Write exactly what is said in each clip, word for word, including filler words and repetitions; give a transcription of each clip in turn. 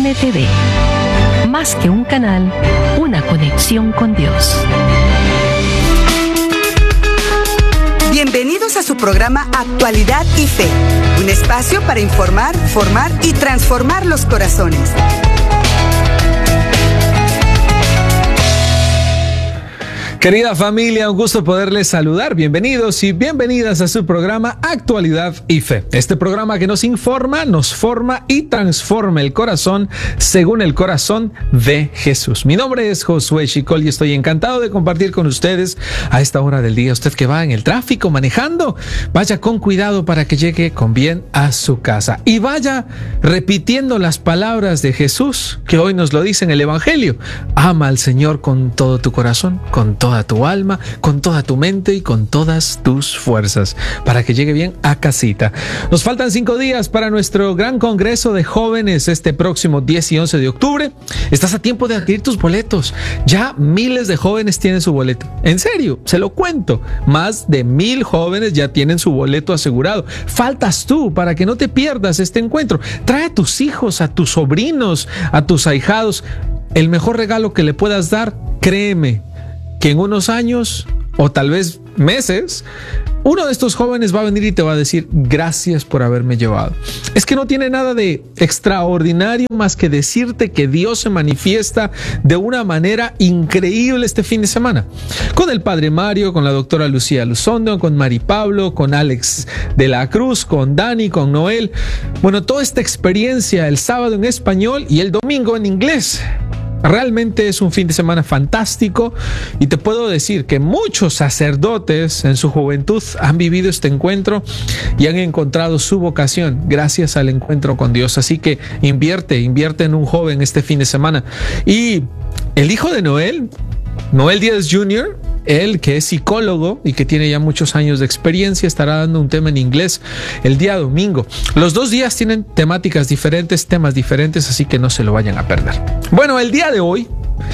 Cosme T V. Más que un canal, una conexión con Dios. Bienvenidos a su programa Actualidad y Fe, un espacio para informar, formar y transformar los corazones. Querida familia, un gusto poderles saludar. Bienvenidos y bienvenidas a su programa Actualidad y Fe. Este programa que nos informa, nos forma y transforma el corazón según el corazón de Jesús. Mi nombre es Josué Chicol y estoy encantado de compartir con ustedes a esta hora del día. Usted que va en el tráfico manejando, vaya con cuidado para que llegue con bien a su casa. Y vaya repitiendo las palabras de Jesús que hoy nos lo dice en el Evangelio. Ama al Señor con todo tu corazón, con todo toda tu alma, con toda tu mente y con todas tus fuerzas, para que llegue bien a casita. Nos faltan cinco días para nuestro gran congreso de jóvenes este próximo diez y once de octubre. Estás a tiempo de adquirir tus boletos. Ya miles de jóvenes tienen su boleto. En serio, se lo cuento. Más de mil jóvenes ya tienen su boleto asegurado. Faltas tú para que no te pierdas este encuentro. Trae a tus hijos, a tus sobrinos, a tus ahijados. El mejor regalo que le puedas dar, créeme, que en unos años o tal vez meses, uno de estos jóvenes va a venir y te va a decir gracias por haberme llevado. Es que no tiene nada de extraordinario más que decirte que Dios se manifiesta de una manera increíble este fin de semana. Con el Padre Mario, con la doctora Lucía Luzondo, con Mari Pablo, con Alex de la Cruz, con Dani, con Noel. Bueno, toda esta experiencia el sábado en español y el domingo en inglés. Realmente es un fin de semana fantástico y te puedo decir que muchos sacerdotes en su juventud han vivido este encuentro y han encontrado su vocación gracias al encuentro con Dios. Así que invierte, invierte en un joven este fin de semana. Y el hijo de Noel, Noel Díaz junior, él que es psicólogo y que tiene ya muchos años de experiencia, estará dando un tema en inglés el día domingo. Los dos días tienen temáticas diferentes, temas diferentes, así que no se lo vayan a perder. Bueno, el día de hoy,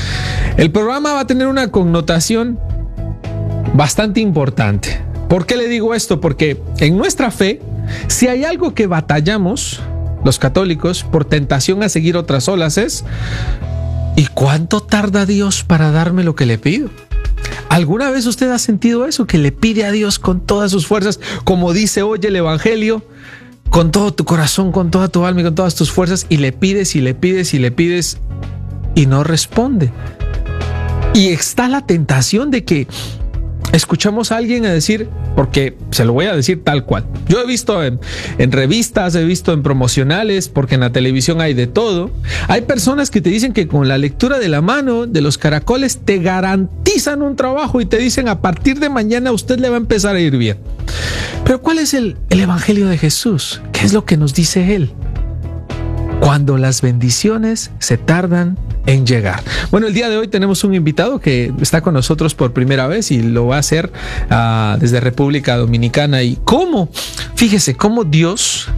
el programa va a tener una connotación bastante importante. ¿Por qué le digo esto? Porque en nuestra fe, si hay algo que batallamos, los católicos, por tentación a seguir otras olas es: ¿y cuánto tarda Dios para darme lo que le pido? ¿Alguna vez usted ha sentido eso? Que le pide a Dios con todas sus fuerzas, como dice hoy el Evangelio, con todo tu corazón, con toda tu alma y con todas tus fuerzas, y le pides y le pides y le pides y no responde. Y está la tentación de que escuchamos a alguien a decir, porque se lo voy a decir tal cual. Yo he visto en, en revistas, he visto en promocionales, porque en la televisión hay de todo. Hay personas que te dicen que con la lectura de la mano de los caracoles te garantizan un trabajo y te dicen a partir de mañana a usted le va a empezar a ir bien. Pero ¿cuál es el, el Evangelio de Jesús? ¿Qué es lo que nos dice Él? Cuando las bendiciones se tardan en llegar. Bueno, el día de hoy tenemos un invitado que está con nosotros por primera vez y lo va a hacer uh, desde República Dominicana. ¿Y cómo? Fíjese cómo Dios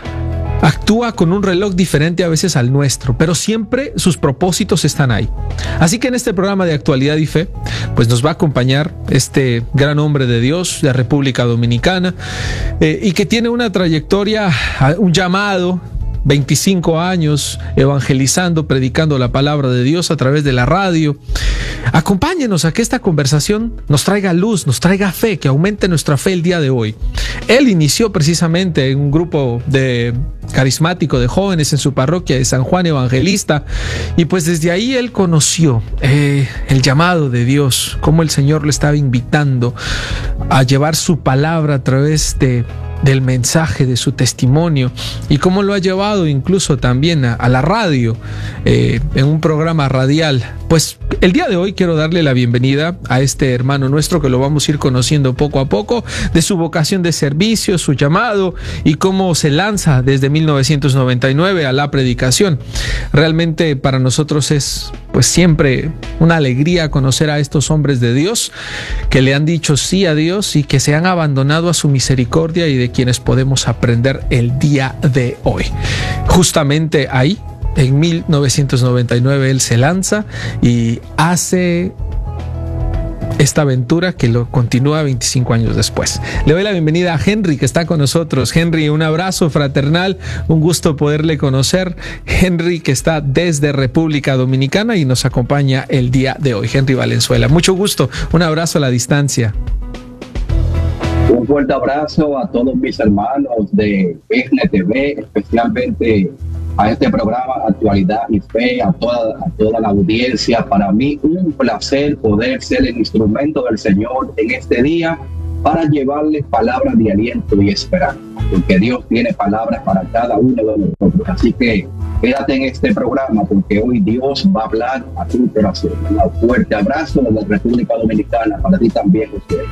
actúa con un reloj diferente a veces al nuestro, pero siempre sus propósitos están ahí. Así que en este programa de Actualidad y Fe, pues nos va a acompañar este gran hombre de Dios de República Dominicana eh, y que tiene una trayectoria, un llamado, veinticinco años evangelizando, predicando la palabra de Dios a través de la radio. Acompáñenos a que esta conversación nos traiga luz, nos traiga fe, que aumente nuestra fe el día de hoy. Él inició precisamente en un grupo de carismático de jóvenes en su parroquia de San Juan Evangelista y pues desde ahí él conoció eh, el llamado de Dios, cómo el Señor le estaba invitando a llevar su palabra a través de del mensaje, de su testimonio y cómo lo ha llevado incluso también a, a la radio, eh, en un programa radial. Pues el día de hoy quiero darle la bienvenida a este hermano nuestro que lo vamos a ir conociendo poco a poco, de su vocación de servicio, su llamado y cómo se lanza desde mil novecientos noventa y nueve a la predicación. Realmente para nosotros es pues siempre una alegría conocer a estos hombres de Dios que le han dicho sí a Dios y que se han abandonado a su misericordia y de quienes podemos aprender el día de hoy. Justamente ahí, en mil novecientos noventa y nueve, él se lanza y hace esta aventura que lo continúa veinticinco años después. Le doy la bienvenida a Henry, que está con nosotros. Henry, un abrazo fraternal, un gusto poderle conocer. Henry, que está desde República Dominicana y nos acompaña el día de hoy. Henry Valenzuela, mucho gusto, un abrazo a la distancia. Un fuerte abrazo a todos mis hermanos de N T V, especialmente a este programa Actualidad y Fe, a toda, a toda la audiencia. Para mí un placer poder ser el instrumento del Señor en este día para llevarles palabras de aliento y esperanza, porque Dios tiene palabras para cada uno de nosotros. Así que quédate en este programa, porque hoy Dios va a hablar a tu corazón. Un fuerte abrazo desde la República Dominicana para ti también, José.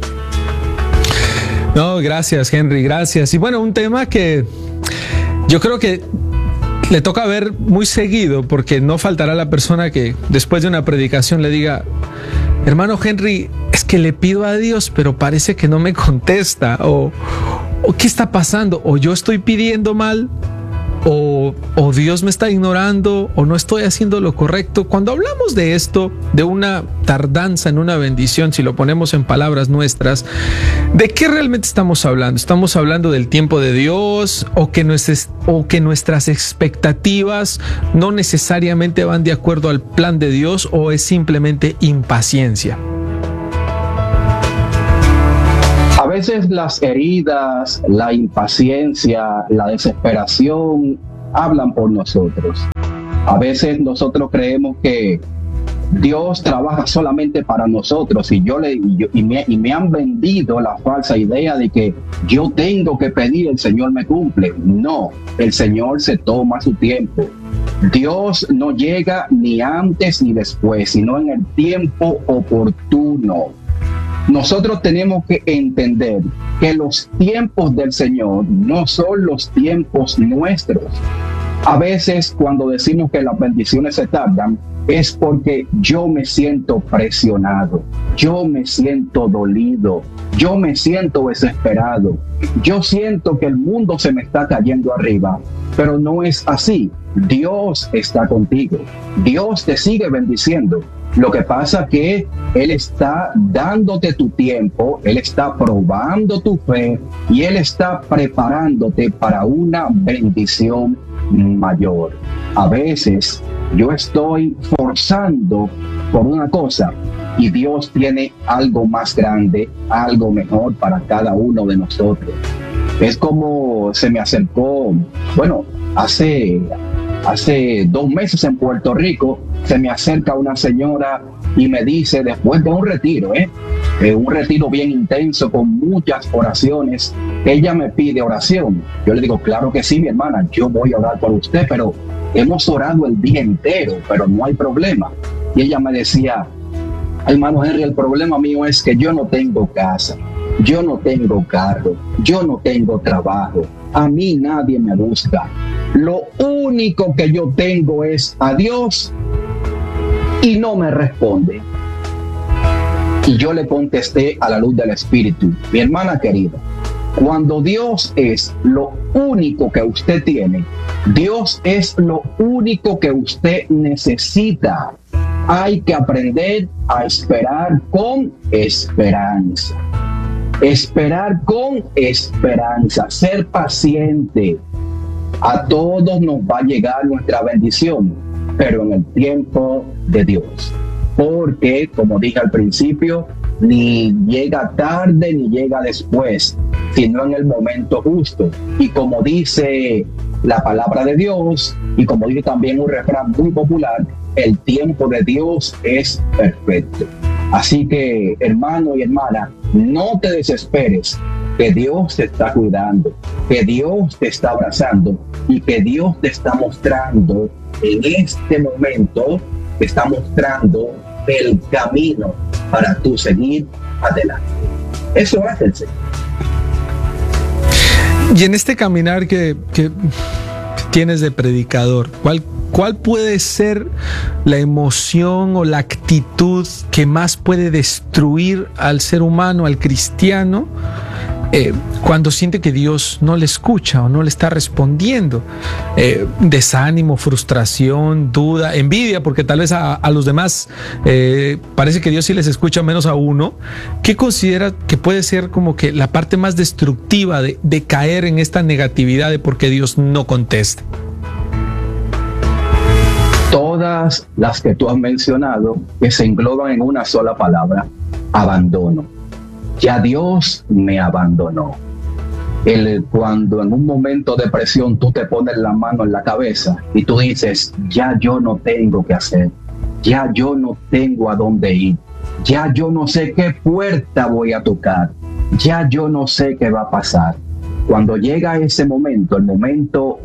No, gracias, Henry, gracias. Y bueno, un tema que yo creo que le toca ver muy seguido, porque no faltará la persona que después de una predicación le diga: hermano Henry, es que le pido a Dios, pero parece que no me contesta, o, o ¿qué está pasando? O yo estoy pidiendo mal, o, o Dios me está ignorando, o no estoy haciendo lo correcto. Cuando hablamos de esto, de una tardanza en una bendición, si lo ponemos en palabras nuestras, ¿de qué realmente estamos hablando? ¿Estamos hablando del tiempo de Dios, o que nuestras, o que nuestras expectativas no necesariamente van de acuerdo al plan de Dios, o es simplemente impaciencia? A veces las heridas, la impaciencia, la desesperación hablan por nosotros. A veces nosotros creemos que Dios trabaja solamente para nosotros y yo le y, yo, y, me, y me han vendido la falsa idea de que yo tengo que pedir, el Señor me cumple. No, el Señor se toma su tiempo. Dios no llega ni antes ni después, sino en el tiempo oportuno. Nosotros tenemos que entender que los tiempos del Señor no son los tiempos nuestros. A veces cuando decimos que las bendiciones se tardan, es porque yo me siento presionado, yo me siento dolido, yo me siento desesperado, yo siento que el mundo se me está cayendo arriba, pero no es así. Dios está contigo, Dios te sigue bendiciendo. Lo que pasa es que Él está dándote tu tiempo, Él está probando tu fe y Él está preparándote para una bendición mayor. A veces yo estoy forzando por una cosa y Dios tiene algo más grande, algo mejor para cada uno de nosotros. Es como se me acercó, bueno, hace... Hace dos meses en Puerto Rico se me acerca una señora y me dice, después de un retiro, ¿eh? Eh, un retiro bien intenso con muchas oraciones, ella me pide oración. Yo le digo, claro que sí, mi hermana, yo voy a orar por usted, pero hemos orado el día entero, pero no hay problema. Y ella me decía, hermano Henry, el problema mío es que yo no tengo casa, yo no tengo carro, yo no tengo trabajo, a mí nadie me busca. Lo único que yo tengo es a Dios y no me responde. Y yo le contesté a la luz del Espíritu, mi hermana querida, cuando Dios es lo único que usted tiene, Dios es lo único que usted necesita. Hay que aprender a esperar con esperanza. Esperar con esperanza, ser paciente. A todos nos va a llegar nuestra bendición, pero en el tiempo de Dios. Porque, como dije al principio, ni llega tarde ni llega después, sino en el momento justo. Y como dice la palabra de Dios, y como dice también un refrán muy popular, el tiempo de Dios es perfecto. Así que, hermano y hermana, no te desesperes, que Dios te está cuidando, que Dios te está abrazando y que Dios te está mostrando en este momento, te está mostrando el camino para tú seguir adelante. Eso hace el Señor. Y en este caminar que, que tienes de predicador, ¿cuál ¿Cuál puede ser la emoción o la actitud que más puede destruir al ser humano, al cristiano, eh, cuando siente que Dios no le escucha o no le está respondiendo. Eh, desánimo, frustración, duda, envidia, porque tal vez a, a los demás eh, parece que Dios sí les escucha, menos a uno. ¿Qué considera que puede ser como que la parte más destructiva de, de caer en esta negatividad de por qué Dios no contesta? Todas las que tú has mencionado, que se engloban en una sola palabra: abandono. Ya Dios me abandonó. El, cuando en un momento de presión tú te pones la mano en la cabeza y tú dices, ya yo no tengo que hacer, ya yo no tengo a dónde ir, ya yo no sé qué puerta voy a tocar, ya yo no sé qué va a pasar. Cuando llega ese momento, el momento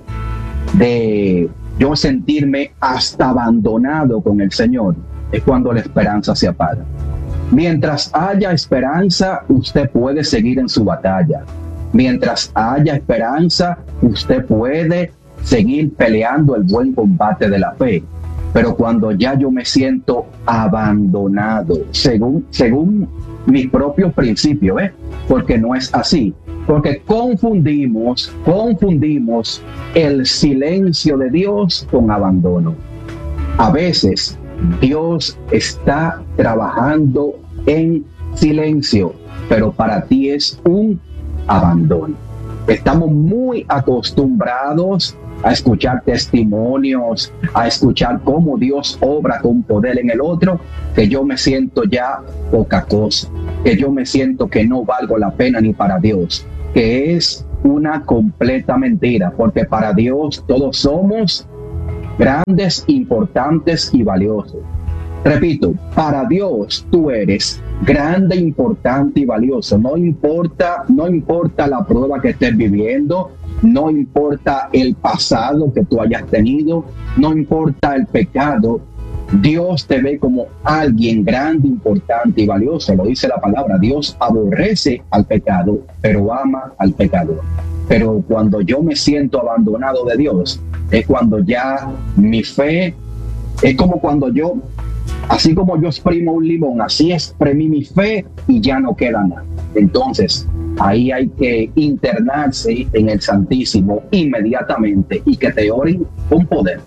de yo sentirme hasta abandonado con el Señor, es cuando la esperanza se apaga. Mientras haya esperanza, usted puede seguir en su batalla. Mientras haya esperanza, usted puede seguir peleando el buen combate de la fe. Pero cuando ya yo me siento abandonado, según, según mis propios principios, ¿eh? Porque no es así. Porque confundimos, confundimos el silencio de Dios con abandono. A veces Dios está trabajando en silencio, pero para ti es un abandono. Estamos muy acostumbrados a escuchar testimonios, a escuchar cómo Dios obra con poder en el otro, que yo me siento ya poca cosa, que yo me siento que no valgo la pena ni para Dios, que es una completa mentira, porque para Dios todos somos grandes, importantes y valiosos. Repito, para Dios tú eres grande, importante y valioso. No importa, no importa la prueba que estés viviendo, no importa el pasado que tú hayas tenido, no importa el pecado. Dios te ve como alguien grande, importante y valioso. Lo dice la palabra. Dios aborrece al pecado, pero ama al pecador. Pero cuando yo me siento abandonado de Dios, es cuando ya mi fe, es como cuando yo, así como yo exprimo un limón, así exprimí mi fe y ya no queda nada. Entonces, ahí hay que internarse en el Santísimo inmediatamente y que te oren con poder.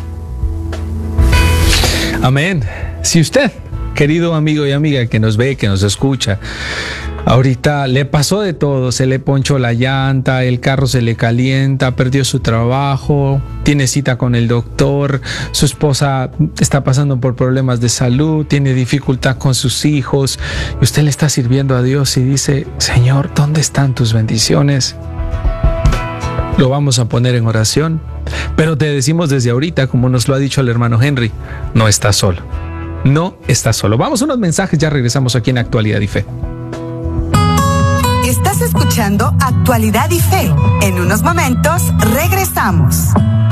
Amén. Si usted, querido amigo y amiga que nos ve, que nos escucha, ahorita le pasó de todo, se le ponchó la llanta, el carro se le calienta, perdió su trabajo, tiene cita con el doctor, su esposa está pasando por problemas de salud, tiene dificultad con sus hijos, y usted le está sirviendo a Dios y dice, Señor, ¿dónde están tus bendiciones? Lo vamos a poner en oración, pero te decimos desde ahorita, como nos lo ha dicho el hermano Henry, no estás solo, no estás solo. Vamos a unos mensajes, ya regresamos aquí en Actualidad y Fe. Estás escuchando Actualidad y Fe. En unos momentos regresamos.